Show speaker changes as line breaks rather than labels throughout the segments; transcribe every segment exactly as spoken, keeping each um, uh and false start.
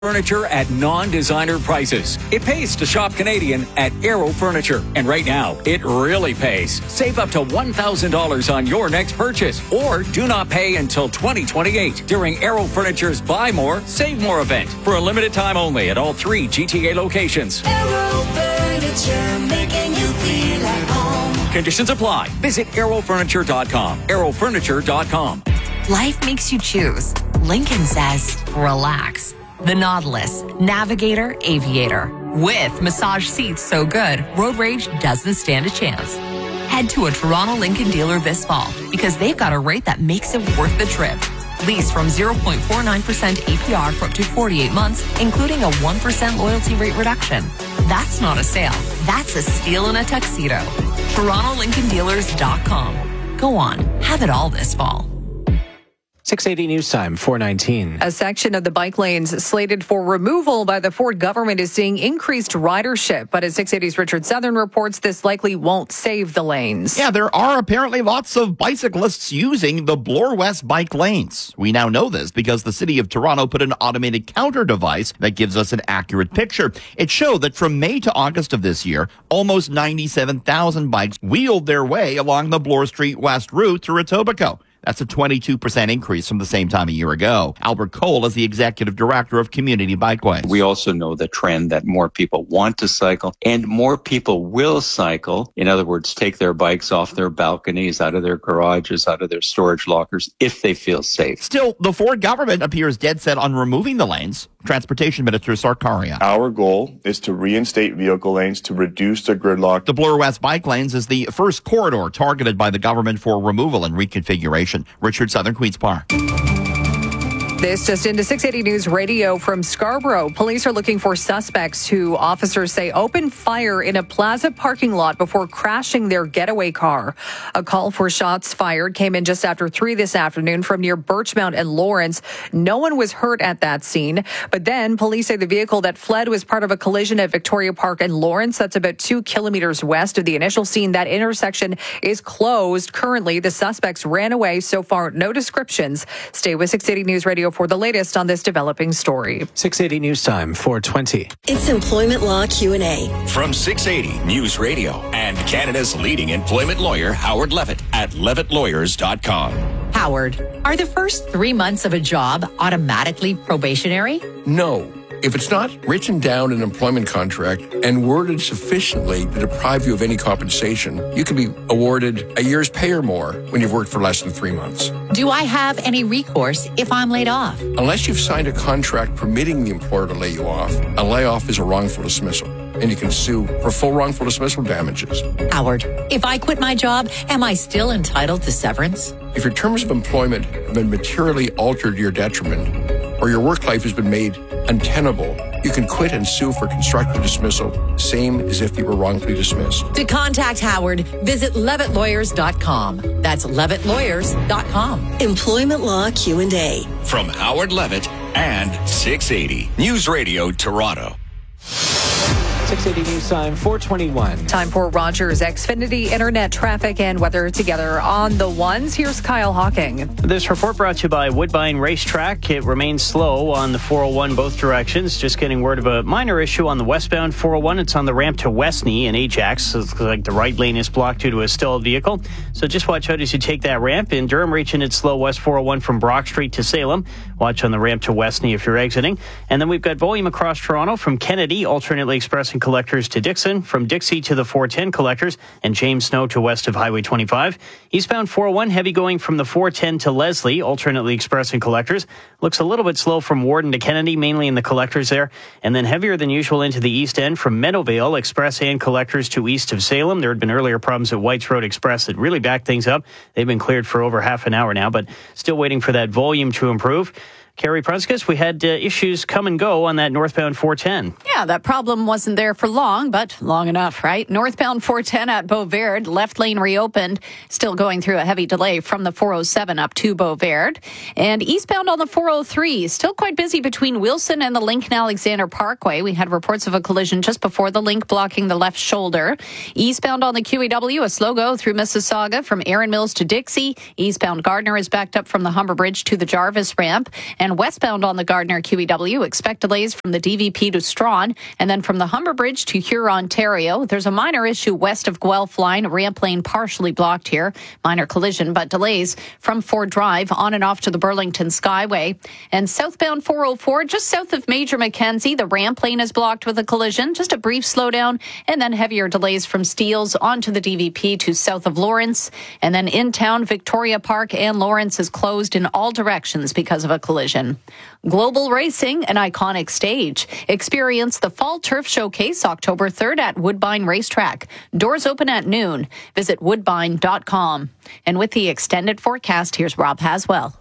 Furniture at non-designer prices. It pays to shop Canadian at Aero Furniture. And right now, it really pays. Save up to one thousand dollars on your next purchase. Or do not pay until twenty twenty-eight during Aero Furniture's Buy More, Save More event. For a limited time only at all three G T A locations.
Aero Furniture, making you feel at home.
Conditions apply. Visit aero furniture dot com. aero furniture dot com.
Life makes you choose. Lincoln says, relax. The Nautilus, Navigator, Aviator. With massage seats so good, road rage doesn't stand a chance. Head to a Toronto Lincoln dealer this fall because they've got a rate that makes it worth the trip. Lease from zero point four nine percent A P R for up to forty-eight months, including a one percent loyalty rate reduction. That's not a sale. That's a steal in a tuxedo. Toronto Lincoln Dealers dot com. Go on, have it all this fall.
six eighty News Time, four nineteen.
A section of the bike lanes slated for removal by the Ford government is seeing increased ridership. But as six eighty's Richard Southern reports, this likely won't save the lanes.
Yeah, there are apparently lots of bicyclists using the Bloor West bike lanes. We now know this because the City of Toronto put an automated counter device that gives us an accurate picture. It showed that from May to August of this year, almost ninety-seven thousand bikes wheeled their way along the Bloor Street West route to Etobicoke. That's a twenty-two percent increase from the same time a year ago. Albert Cole is the executive director of Community Bikeways.
We also know the trend that more people want to cycle and more people will cycle. In other words, take their bikes off their balconies, out of their garages, out of their storage lockers, if they feel safe.
Still, the Ford government appears dead set on removing the lanes. Transportation Minister Sarkaria.
Our goal is to reinstate vehicle lanes to reduce the gridlock.
The Bloor West bike lanes is the first corridor targeted by the government for removal and reconfiguration. Richard Southern, Queen's Park.
This just into six eighty News Radio from Scarborough. Police are looking for suspects who officers say opened fire in a Plaza parking lot before crashing their getaway car. A call for shots fired came in just after three this afternoon from near Birchmount and Lawrence. No one was hurt at that scene. But then police say the vehicle that fled was part of a collision at Victoria Park and Lawrence. That's about two kilometers west of the initial scene. That intersection is closed. Currently, the suspects ran away. So far, no descriptions. Stay with six eighty News Radio for the latest on this developing story.
six eighty News Time, four twenty.
It's Employment Law Q and A.
From six eighty News Radio and Canada's leading employment lawyer, Howard Levitt, at levitt lawyers dot com.
Howard, are the first three months of a job automatically probationary?
No. If it's not written down in an employment contract and worded sufficiently to deprive you of any compensation, you can be awarded a year's pay or more when you've worked for less than three months.
Do I have any recourse if I'm laid off?
Unless you've signed a contract permitting the employer to lay you off, a layoff is a wrongful dismissal, and you can sue for full wrongful dismissal damages.
Howard, if I quit my job, am I still entitled to severance?
If your terms of employment have been materially altered to your detriment, or your work life has been made untenable, you can quit and sue for constructive dismissal, same as if you were wrongfully dismissed.
To contact Howard, visit levitt lawyers dot com. That's levitt lawyers dot com.
Employment Law Q and A.
From Howard Levitt and six eighty News Radio Toronto.
six eighty News Time, four twenty-one.
Time for Rogers Xfinity Internet traffic and weather together on the ones. Here's Kyle Hawking.
This report brought to you by Woodbine Racetrack. It remains slow on the four oh one both directions. Just getting word of a minor issue on the westbound four oh one. It's on the ramp to Westney in Ajax. It's like the right lane is blocked due to a stalled vehicle. So just watch out as you take that ramp. In Durham, reaching it slow west four oh one from Brock Street to Salem. Watch on the ramp to Westney if you're exiting. And then we've got volume across Toronto from Kennedy, alternately expressing collectors to Dixon, from Dixie to the four ten collectors, and James Snow to west of Highway twenty-five. Eastbound four oh one, heavy going from the four ten to Leslie, alternately expressing collectors. Looks a little bit slow from Warden to Kennedy, mainly in the collectors there. And then heavier than usual into the east end from Meadowvale, express and collectors to east of Salem. There had been earlier problems at Whites Road Express that really backed things up. They've been cleared for over half an hour now, but still waiting for that volume to improve. Carrie Prunskis, we had uh, issues come and go on that northbound four ten.
Yeah, that problem wasn't there for long, but long enough, right? Northbound four ten at Beauverde, left lane reopened, still going through a heavy delay from the four oh seven up to Beauverde. And eastbound on the four oh three, still quite busy between Wilson and the Lincoln Alexander Parkway. We had reports of a collision just before the link blocking the left shoulder. Eastbound on the Q E W, a slow go through Mississauga from Erin Mills to Dixie. Eastbound Gardner is backed up from the Humber Bridge to the Jarvis ramp. And and westbound on the Gardner Q E W, expect delays from the D V P to Strawn, and then from the Humber Bridge to Huron, Ontario. There's a minor issue west of Guelph Line, ramp lane partially blocked here. Minor collision, but delays from Ford Drive on and off to the Burlington Skyway. And southbound four oh four, just south of Major Mackenzie, the ramp lane is blocked with a collision. Just a brief slowdown, and then heavier delays from Steeles onto the D V P to south of Lawrence. And then in town, Victoria Park and Lawrence is closed in all directions because of a collision. Global Racing, an iconic stage. Experience the Fall Turf Showcase October third at Woodbine Racetrack. Doors open at noon. Visit woodbine dot com. And with the extended forecast, here's Rob Haswell.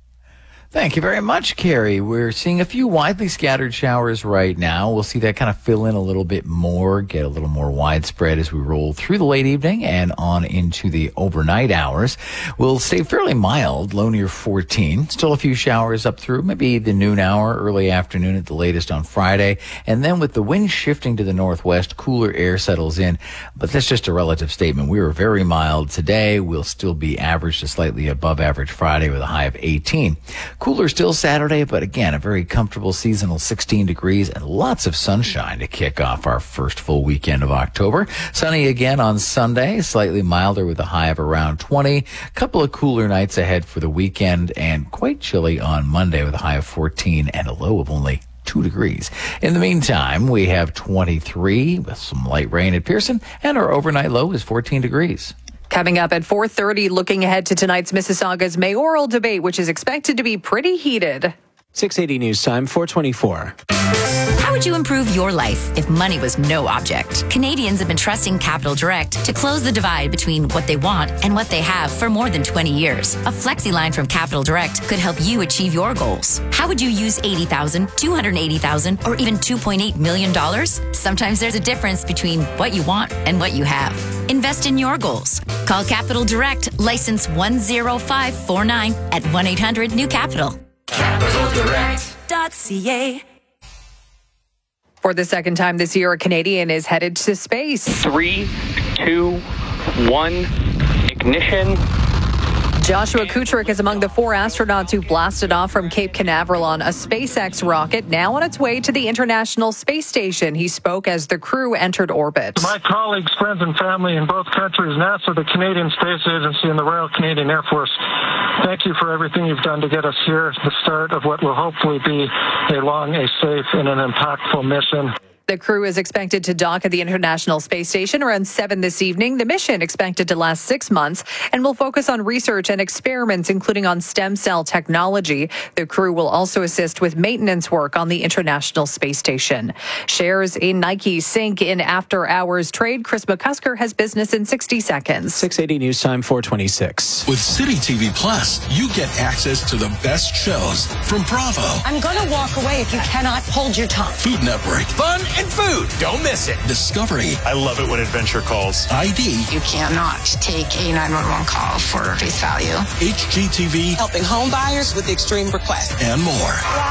Thank you very much, Carrie. We're seeing a few widely scattered showers right now. We'll see that kind of fill in a little bit more, get a little more widespread as we roll through the late evening and on into the overnight hours. We'll stay fairly mild, low near fourteen. Still a few showers up through maybe the noon hour, early afternoon at the latest on Friday. And then with the wind shifting to the northwest, cooler air settles in. But that's just a relative statement. We were very mild today. We'll still be average to slightly above average Friday with a high of eighteen. Cooler still Saturday, but again, a very comfortable seasonal sixteen degrees and lots of sunshine to kick off our first full weekend of October. Sunny again on Sunday, slightly milder with a high of around twenty. A couple of cooler nights ahead for the weekend and quite chilly on Monday with a high of fourteen and a low of only two degrees. In the meantime, we have twenty-three with some light rain at Pearson, and our overnight low is fourteen degrees.
Coming up at four thirty, looking ahead to tonight's Mississauga's mayoral debate, which is expected to be pretty heated.
six eighty News Time, four twenty-four.
How would you improve your life if money was no object? Canadians have been trusting Capital Direct to close the divide between what they want and what they have for more than twenty years. A flexi line from Capital Direct could help you achieve your goals. How would you use eighty thousand dollars, two hundred eighty thousand dollars, or even two point eight million dollars? Sometimes there's a difference between what you want and what you have. Invest in your goals. Call Capital Direct, license one zero five four nine at one eight hundred new capital.
capital direct dot c a.
For the second time this year, a Canadian is headed to space.
Three, two, one, ignition.
Joshua Kutrick is among the four astronauts who blasted off from Cape Canaveral on a SpaceX rocket, now on its way to the International Space Station. He spoke as the crew entered orbit.
My colleagues, friends, and family in both countries, NASA, the Canadian Space Agency, and the Royal Canadian Air Force, thank you for everything you've done to get us here, the start of what will hopefully be a long, a safe, and an impactful mission.
The crew is expected to dock at the International Space Station around seven this evening. The mission expected to last six months and will focus on research and experiments, including on stem cell technology. The crew will also assist with maintenance work on the International Space Station. Shares in Nike sink in after-hours trade. Chris McCusker has business in sixty seconds.
six eighty News Time, four twenty-six.
With City T V Plus, you get access to the best shows from Bravo.
I'm going to walk away if you cannot hold your tongue.
Food Network.
Fun and food. Don't miss it.
Discovery.
I love it when adventure calls.
I D.
You cannot take a nine one one call for face value.
H G T V.
Helping home buyers with extreme requests.
And more.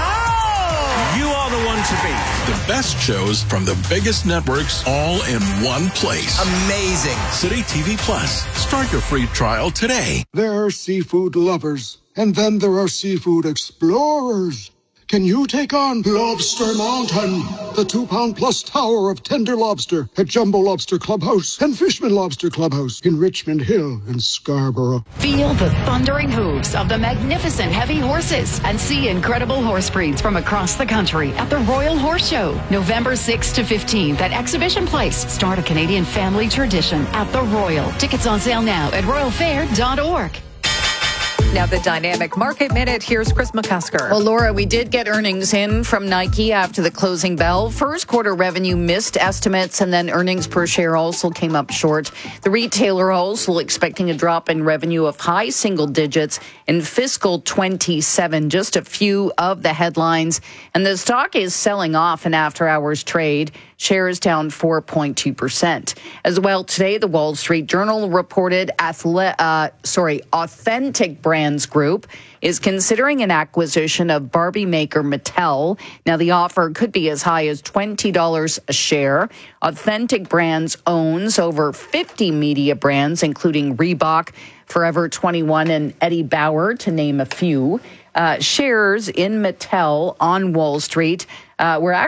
Wow!
You are the one to beat.
The best shows from the biggest networks all in one place.
Amazing.
City T V Plus. Start your free trial today.
There are seafood lovers, and then there are seafood explorers. Can you take on Lobster Mountain, the two-pound plus tower of tender lobster at Jumbo Lobster Clubhouse and Fishman Lobster Clubhouse in Richmond Hill and Scarborough?
Feel the thundering hooves of the magnificent heavy horses and see incredible horse breeds from across the country at the Royal Horse Show, November sixth to fifteenth at Exhibition Place. Start a Canadian family tradition at the Royal. Tickets on sale now at royal fair dot org.
Now the Dynamic Market Minute. Here's Chris McCusker.
Well, Laura, we did get earnings in from Nike after the closing bell. First quarter revenue missed estimates, and then earnings per share also came up short. The retailer also expecting a drop in revenue of high single digits in fiscal twenty-seven. Just a few of the headlines. And the stock is selling off in after-hours trade. Shares down four point two percent. As well, today, the Wall Street Journal reported athle- uh, sorry, Authentic Brands Group is considering an acquisition of Barbie maker Mattel. Now, the offer could be as high as twenty dollars a share. Authentic Brands owns over fifty media brands, including Reebok, Forever twenty-one, and Eddie Bauer, to name a few.
uh, shares in Mattel on Wall Street uh, were